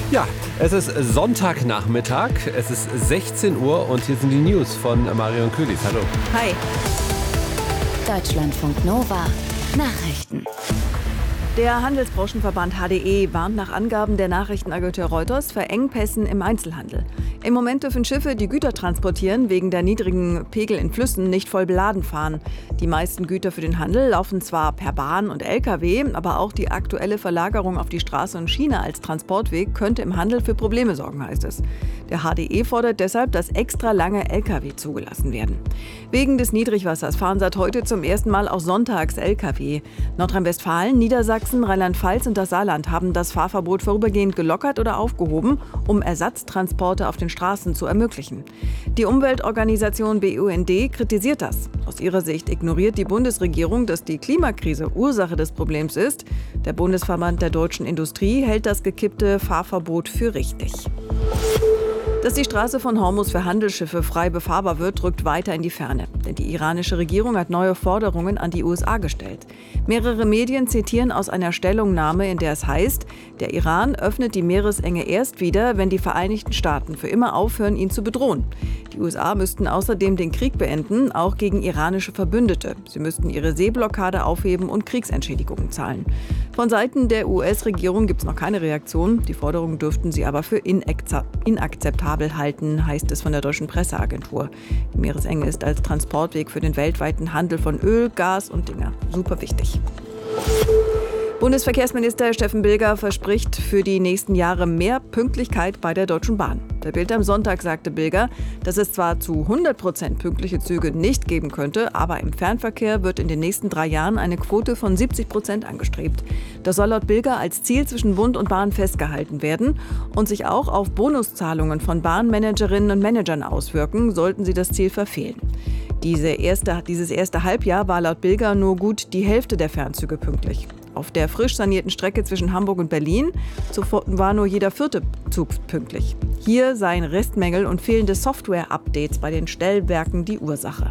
Ja, es ist Sonntagnachmittag, es ist 16 Uhr und hier sind die News von Marion Kühlis. Hallo. Hi. Deutschlandfunk Nova Nachrichten. Der Handelsbranchenverband HDE warnt nach Angaben der Nachrichtenagentur Reuters vor Engpässen im Einzelhandel. Im Moment dürfen Schiffe, die Güter transportieren, wegen der niedrigen Pegel in Flüssen nicht voll beladen fahren. Die meisten Güter für den Handel laufen zwar per Bahn und Lkw, aber auch die aktuelle Verlagerung auf die Straße und Schiene als Transportweg könnte im Handel für Probleme sorgen, heißt es. Der HDE fordert deshalb, dass extra lange Lkw zugelassen werden. Wegen des Niedrigwassers fahren seit heute zum ersten Mal auch sonntags Lkw. Nordrhein-Westfalen, Niedersachsen, Rheinland-Pfalz und das Saarland haben das Fahrverbot vorübergehend gelockert oder aufgehoben, um Ersatztransporte auf den Straßen zu ermöglichen. Die Umweltorganisation BUND kritisiert das. Aus ihrer Sicht ignoriert die Bundesregierung, dass die Klimakrise Ursache des Problems ist. Der Bundesverband der deutschen Industrie hält das gekippte Fahrverbot für richtig. Dass die Straße von Hormuz für Handelsschiffe frei befahrbar wird, rückt weiter in die Ferne. Denn die iranische Regierung hat neue Forderungen an die USA gestellt. Mehrere Medien zitieren aus einer Stellungnahme, in der es heißt, der Iran öffnet die Meeresenge erst wieder, wenn die Vereinigten Staaten für immer aufhören, ihn zu bedrohen. Die USA müssten außerdem den Krieg beenden, auch gegen iranische Verbündete. Sie müssten ihre Seeblockade aufheben und Kriegsentschädigungen zahlen. Von Seiten der US-Regierung gibt es noch keine Reaktion. Die Forderungen dürften sie aber für inakzeptabel halten, heißt es von der deutschen Presseagentur. Die Meeresenge ist als Transportweg für den weltweiten Handel von Öl, Gas und Dünger super wichtig. Bundesverkehrsminister Steffen Bilger verspricht für die nächsten Jahre mehr Pünktlichkeit bei der Deutschen Bahn. Der Bild am Sonntag sagte Bilger, dass es zwar zu 100% pünktliche Züge nicht geben könnte, aber im Fernverkehr wird in den nächsten 3 Jahren eine Quote von 70% angestrebt. Das soll laut Bilger als Ziel zwischen Bund und Bahn festgehalten werden und sich auch auf Bonuszahlungen von Bahnmanagerinnen und Managern auswirken, sollten sie das Ziel verfehlen. Dieses erste Halbjahr war laut Bilger nur gut die Hälfte der Fernzüge pünktlich. Auf der frisch sanierten Strecke zwischen Hamburg und Berlin war nur jeder 4. Zug pünktlich. Hier seien Restmängel und fehlende Software-Updates bei den Stellwerken die Ursache.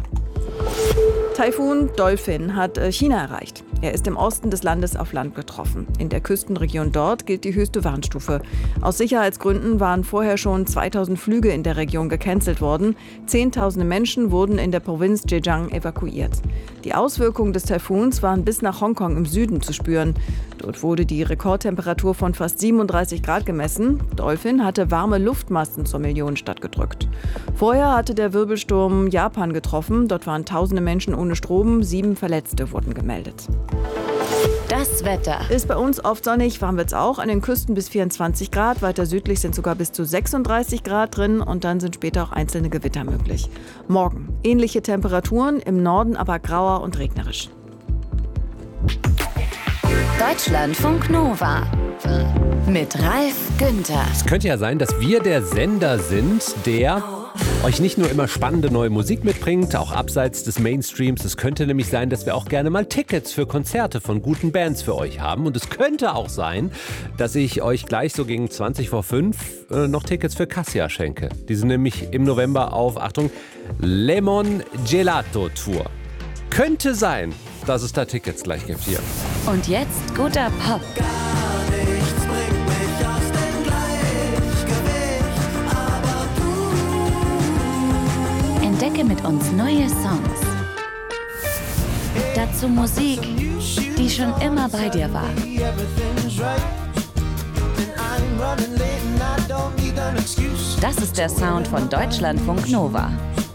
Taifun Dolphin hat China erreicht. Er ist im Osten des Landes auf Land getroffen. In der Küstenregion dort gilt die höchste Warnstufe. Aus Sicherheitsgründen waren vorher schon 2000 Flüge in der Region gecancelt worden. Zehntausende Menschen wurden in der Provinz Zhejiang evakuiert. Die Auswirkungen des Taifuns waren bis nach Hongkong im Süden zu spüren. Dort wurde die Rekordtemperatur von fast 37 Grad gemessen. Dolphin hatte warme Luftmassen zur Millionenstadt gedrückt. Vorher hatte der Wirbelsturm Japan getroffen. Dort waren tausende Menschen ohne Strom. 7 Verletzte wurden gemeldet. Das Wetter. Ist bei uns oft sonnig, warm wird's auch. An den Küsten bis 24 Grad. Weiter südlich sind sogar bis zu 36 Grad drin. Und dann sind später auch einzelne Gewitter möglich. Morgen ähnliche Temperaturen, im Norden aber grauer und regnerisch. Deutschlandfunk Nova mit Ralf Günther. Es könnte ja sein, dass wir der Sender sind, der euch nicht nur immer spannende neue Musik mitbringt, auch abseits des Mainstreams. Es könnte nämlich sein, dass wir auch gerne mal Tickets für Konzerte von guten Bands für euch haben. Und es könnte auch sein, dass ich euch gleich so gegen 20 vor 5 noch Tickets für Cassia schenke. Die sind nämlich im November auf, Achtung, Lemon Gelato Tour. Könnte sein, dass es da Tickets gleich gibt hier. Und jetzt guter Pop. Entdecke mit uns neue Songs. Dazu Musik, die schon immer bei dir war. Das ist der Sound von Deutschlandfunk Nova.